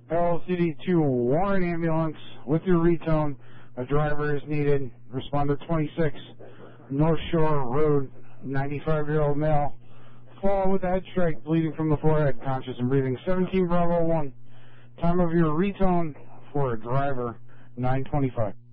LCD to Warren Ambulance with your retone. A driver is needed. Responder 26, North Shore Road, 95-year-old male. Fall with a head strike, bleeding from the forehead, conscious and breathing. 17 Bravo 1. Time of your retone for a driver, 9:25.